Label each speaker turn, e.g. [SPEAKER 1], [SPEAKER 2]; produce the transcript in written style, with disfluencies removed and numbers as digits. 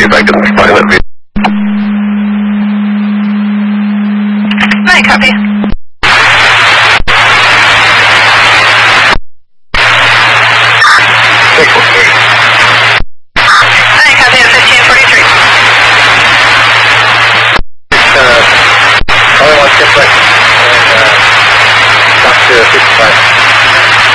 [SPEAKER 1] see if I can find that vehicle.
[SPEAKER 2] 9, copy.
[SPEAKER 1] Vehicle 3.